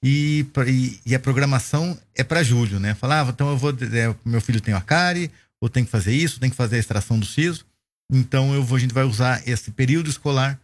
e a programação é para julho, né? Falar, então meu filho tem uma cárie, ou tem que fazer isso, tem que fazer a extração do siso. Então a gente vai usar esse período escolar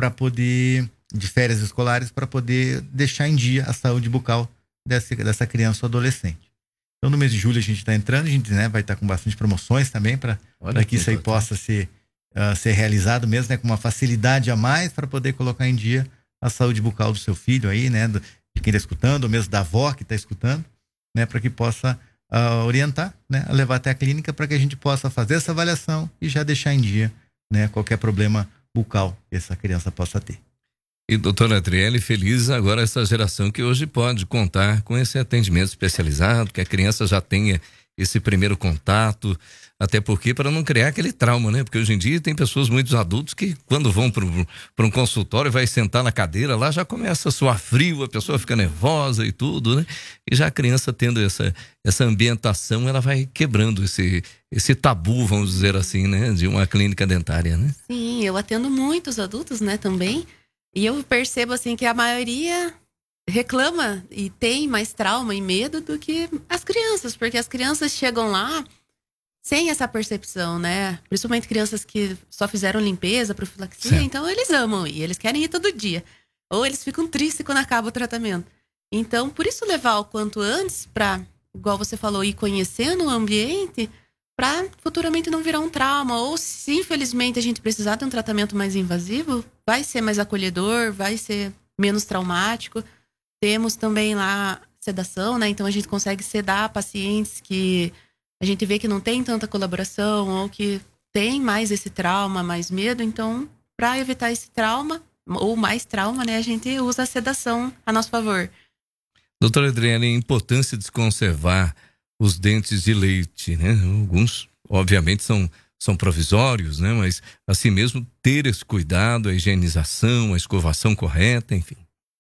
de férias escolares, para poder deixar em dia a saúde bucal dessa criança ou adolescente. Então no mês de julho a gente está entrando, a gente, né, vai estar com bastante promoções também para que isso aí possa ser realizado mesmo, né, com uma facilidade a mais para poder colocar em dia a saúde bucal do seu filho aí, né, de quem está escutando, ou mesmo da avó que está escutando, né, para que possa orientar, né, a levar até a clínica para que a gente possa fazer essa avaliação e já deixar em dia, né, qualquer problema bucal que essa criança possa ter. E doutora Adriele, feliz agora essa geração que hoje pode contar com esse atendimento especializado, que a criança já tenha esse primeiro contato, até porque para não criar aquele trauma, né? Porque hoje em dia tem pessoas, muitos adultos, que quando vão para um consultório, vai sentar na cadeira, lá já começa a suar frio, a pessoa fica nervosa e tudo, né? E já a criança tendo essa ambientação, ela vai quebrando esse tabu, vamos dizer assim, né? De uma clínica dentária, né? Sim, eu atendo muitos adultos, né, também. E eu percebo, assim, que a maioria reclama e tem mais trauma e medo do que as crianças, porque as crianças chegam lá sem essa percepção, né? Principalmente crianças que só fizeram limpeza, profilaxia, certo. Então eles amam e eles querem ir todo dia. Ou eles ficam tristes quando acaba o tratamento. Então, por isso levar o quanto antes para, igual você falou, ir conhecendo o ambiente, para futuramente não virar um trauma. Ou se infelizmente a gente precisar de um tratamento mais invasivo, vai ser mais acolhedor, vai ser menos traumático. Temos também lá sedação, né? Então a gente consegue sedar pacientes que a gente vê que não tem tanta colaboração ou que tem mais esse trauma, mais medo. Então, para evitar esse trauma ou mais trauma, né, a gente usa a sedação a nosso favor. Doutora Adriana, a importância de conservar os dentes de leite, né? Alguns, obviamente, são provisórios, né? Mas, assim mesmo, ter esse cuidado, a higienização, a escovação correta, enfim.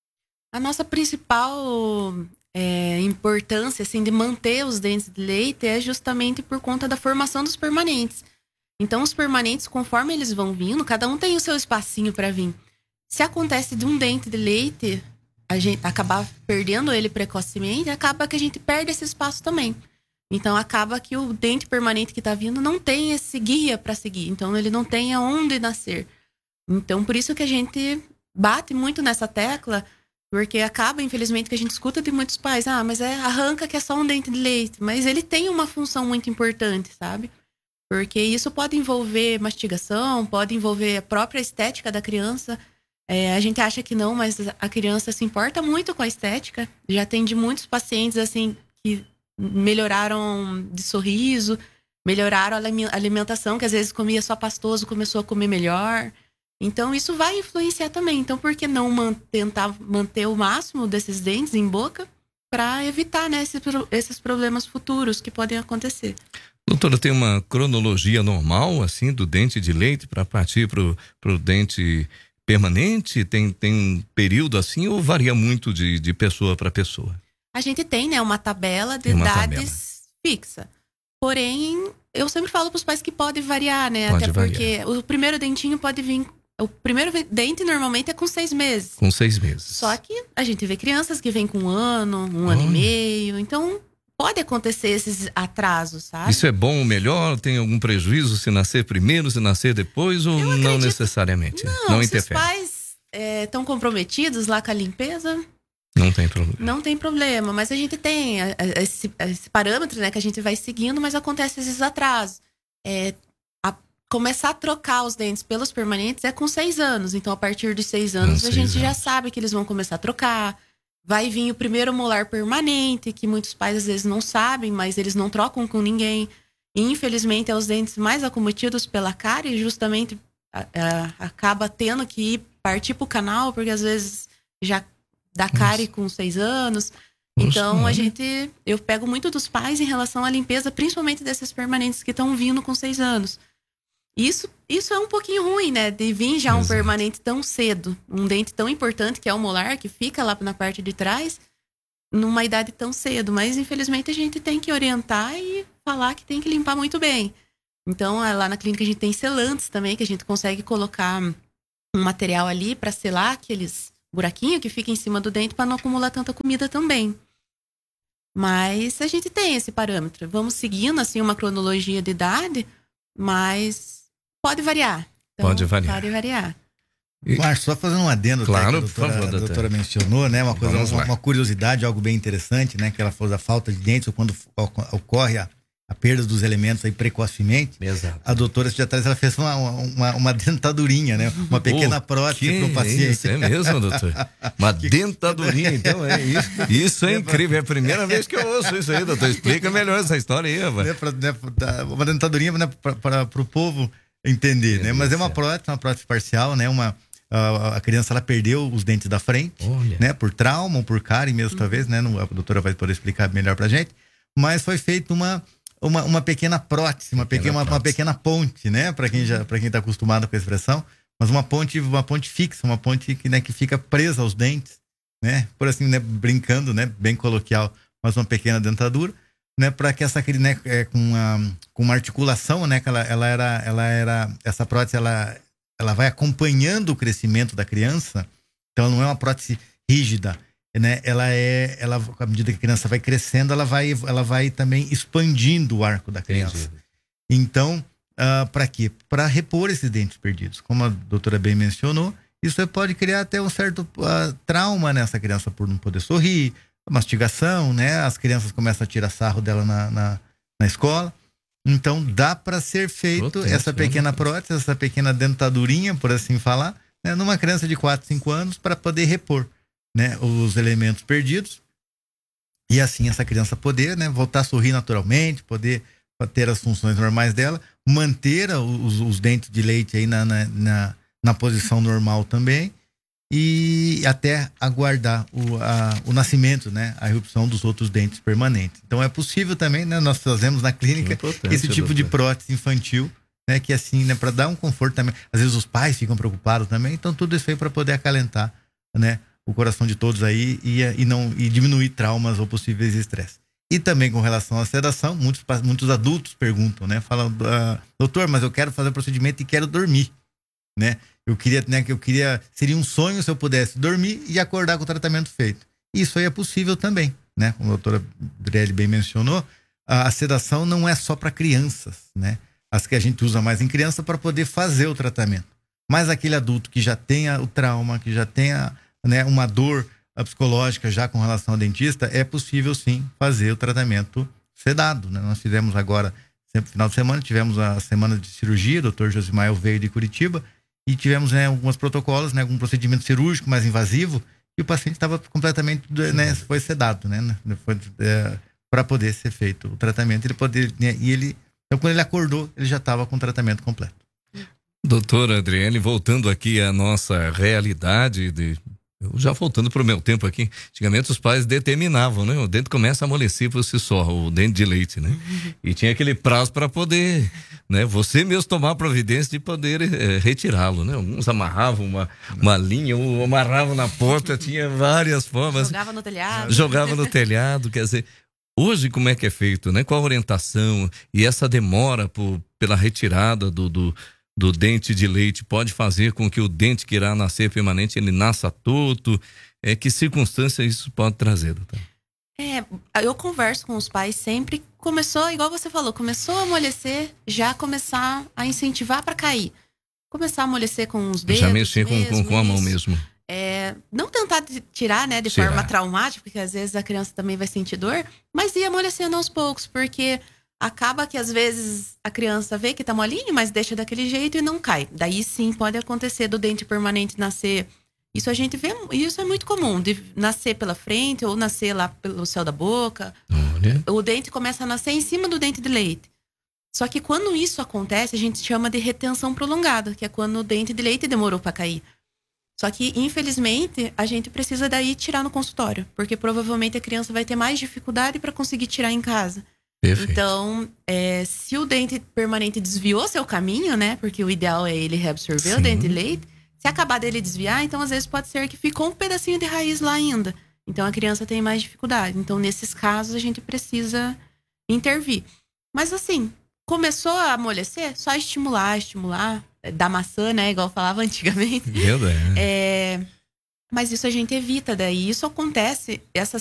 A nossa principal importância, assim, de manter os dentes de leite é justamente por conta da formação dos permanentes. Então, os permanentes, conforme eles vão vindo, cada um tem o seu espacinho para vir. Se acontece de um dente de leite, a gente acabar perdendo ele precocemente, acaba que a gente perde esse espaço também. Então, acaba que o dente permanente que está vindo não tem esse guia para seguir. Então, ele não tem aonde nascer. Então, por isso que a gente bate muito nessa tecla, porque acaba, infelizmente, que a gente escuta de muitos pais. Ah, mas arranca que é só um dente de leite. Mas ele tem uma função muito importante, sabe? Porque isso pode envolver mastigação, pode envolver a própria estética da criança. A gente acha que não, mas a criança se importa muito com a estética. Já atendi muitos pacientes, assim, que melhoraram de sorriso, melhoraram a alimentação, que às vezes comia só pastoso, começou a comer melhor. Então, isso vai influenciar também. Então, por que não tentar manter o máximo desses dentes em boca para evitar, né, esses problemas futuros que podem acontecer? Doutora, tem uma cronologia normal, assim, do dente de leite para partir pro dente permanente? Tem um período assim ou varia muito de pessoa para pessoa? A gente tem, né, uma tabela de idades fixa. Porém, eu sempre falo para os pais que pode variar, né? Pode até variar. Porque o primeiro dentinho pode vir... O primeiro dente normalmente é com 6 meses. Com 6 meses. Só que a gente vê crianças que vêm com um ano e meio. Então, pode acontecer esses atrasos, sabe? Isso é bom ou melhor? Tem algum prejuízo se nascer primeiro, se nascer depois? Ou não necessariamente? Não interfere? Se os pais estão comprometidos lá com a limpeza... Não tem problema. Não tem problema, mas a gente tem esse parâmetro, né, que a gente vai seguindo, mas acontece esses atrasos. Começar a trocar os dentes pelos permanentes é com 6 anos. Então, a partir dos 6 anos, a gente já sabe que eles vão começar a trocar. Vai vir o primeiro molar permanente, que muitos pais às vezes não sabem, mas eles não trocam com ninguém. E, infelizmente, é os dentes mais acometidos pela cárie, justamente acaba tendo que partir para o canal, porque às vezes já dá cárie com 6 anos. Então, eu pego muito dos pais em relação à limpeza, principalmente desses permanentes que estão vindo com 6 anos. Isso é um pouquinho ruim, né? De vir já um permanente tão cedo, um dente tão importante que é o molar, que fica lá na parte de trás, numa idade tão cedo. Mas, infelizmente, a gente tem que orientar e falar que tem que limpar muito bem. Então, lá na clínica a gente tem selantes também, que a gente consegue colocar um material ali para selar aqueles buraquinho que fica em cima do dente para não acumular tanta comida também. Mas a gente tem esse parâmetro. Vamos seguindo assim uma cronologia de idade, mas pode variar. Então, pode variar. Pode variar. Márcio, só fazendo um adendo, claro, que por favor, a doutora mencionou, né? Uma curiosidade, algo bem interessante, né? Que ela falou da falta de dentes, ou quando ocorre a perda dos elementos aí precocemente. Exato. A doutora já atrás ela fez uma dentadurinha, né? Uma pequena prótese para um paciente. Isso, é mesmo, doutor? Uma dentadurinha, então é isso. Isso é incrível, é a primeira vez que eu ouço isso aí, doutor. Explica melhor essa história aí, rapaz. Uma dentadurinha, né, para o povo entender, né? Mas é uma prótese parcial, né? A criança, ela perdeu os dentes da frente, né? Por trauma ou por cárie mesmo, talvez, né? A doutora vai poder explicar melhor pra gente. Mas foi feita uma pequena prótese, uma pequena ponte, né? Pra quem tá acostumado com a expressão. Mas uma ponte fixa, uma ponte que fica presa aos dentes, né? Por assim, né? Brincando, né? Bem coloquial, mas uma pequena dentadura, né? Para que essa, né? Com uma articulação, né? Que essa prótese, ela vai acompanhando o crescimento da criança. Então não é uma prótese rígida, né? À medida que a criança vai crescendo, ela vai também expandindo o arco da criança. Entendi. Então, para quê? Para repor esses dentes perdidos. Como a doutora bem mencionou, isso pode criar até um certo trauma nessa criança por não poder sorrir, mastigação, né? As crianças começam a tirar sarro dela na escola. Então dá para ser feito essa pequena prótese, essa pequena dentadurinha, por assim falar, né, numa criança de 4, 5 anos, para poder repor, né, os elementos perdidos, e assim essa criança poder, né, voltar a sorrir naturalmente, poder ter as funções normais dela, manter os dentes de leite aí na posição normal também, e até aguardar o nascimento, né, a erupção dos outros dentes permanentes. Então é possível também, né, nós fazemos na clínica esse tipo de prótese infantil, né, que assim, né, para dar um conforto também. Às vezes os pais ficam preocupados também, então tudo isso aí para poder acalentar, né, o coração de todos aí e diminuir traumas ou possíveis estresses. E também com relação à sedação, muitos adultos perguntam, né, falam, doutor, mas eu quero fazer o procedimento e quero dormir, né? Eu queria, seria um sonho se eu pudesse dormir e acordar com o tratamento feito. Isso aí é possível também, né? Como a doutora Adriele bem mencionou, a sedação não é só para crianças, né? As que a gente usa mais em criança para poder fazer o tratamento. Mas aquele adulto que já tenha o trauma, que já tenha, né, uma dor psicológica já com relação ao dentista, é possível sim fazer o tratamento sedado, né? Nós fizemos agora, sempre no final de semana, tivemos a semana de cirurgia, o doutor Josimael veio de Curitiba, e tivemos, né, alguns protocolos, né, algum procedimento cirúrgico mais invasivo, e o paciente estava completamente, né, foi sedado, né, para poder ser feito o tratamento. Então quando ele acordou, ele já estava com o tratamento completo. Doutora Adriele, voltando aqui à nossa realidade já voltando para o meu tempo aqui, antigamente os pais determinavam, né? O dente começa a amolecer por si só, o dente de leite, né? E tinha aquele prazo para poder, né? Você mesmo tomar providência de poder retirá-lo, né? Alguns amarravam uma linha, ou amarravam na porta, tinha várias formas. Jogava no telhado, quer dizer, hoje como é que é feito, né? Qual a orientação e essa demora pela retirada do dente de leite pode fazer com que o dente que irá nascer permanente, ele nasça torto? Que circunstâncias isso pode trazer, doutor? Eu converso com os pais sempre, começou, igual você falou, começou a amolecer, já começar a incentivar para cair. Começar a amolecer com os dedos. Já mexer com a mão mesmo. Não tentar tirar, né, de forma traumática, porque às vezes a criança também vai sentir dor, mas ir amolecendo aos poucos, porque acaba que às vezes a criança vê que tá molinho, mas deixa daquele jeito e não cai. Daí sim pode acontecer do dente permanente nascer. Isso a gente vê, isso é muito comum, de nascer pela frente ou nascer lá pelo céu da boca. Olha. O dente começa a nascer em cima do dente de leite. Só que quando isso acontece, a gente chama de retenção prolongada, que é quando o dente de leite demorou para cair. Só que, infelizmente, a gente precisa daí tirar no consultório, porque provavelmente a criança vai ter mais dificuldade para conseguir tirar em casa. Perfeito. Então, se o dente permanente desviou seu caminho, né? Porque o ideal é ele reabsorver o dente de leite. Se acabar dele desviar, então às vezes pode ser que ficou um pedacinho de raiz lá ainda. Então a criança tem mais dificuldade. Então, nesses casos, a gente precisa intervir. Mas assim, começou a amolecer, só estimular. Da maçã, né? Igual falava antigamente. Mas isso a gente evita daí. Isso acontece, essa